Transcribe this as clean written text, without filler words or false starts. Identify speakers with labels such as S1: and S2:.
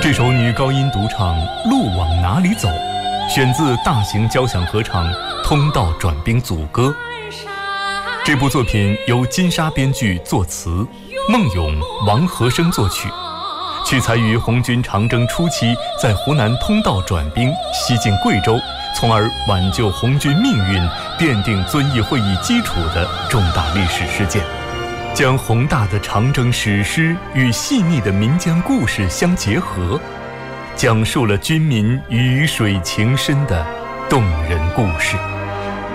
S1: 这首女高音独唱《路往哪里走》，选自大型交响合唱《通道转兵组歌》。这部作品由金沙编剧作词，孟咏、王和声作曲，取材于红军长征初期在湖南通道转兵西进贵州，从而挽救红军命运、奠定遵义会议基础的重大历史事件，将宏大的长征史诗与细腻的民间故事相结合，讲述了军民鱼水情深的动人故事。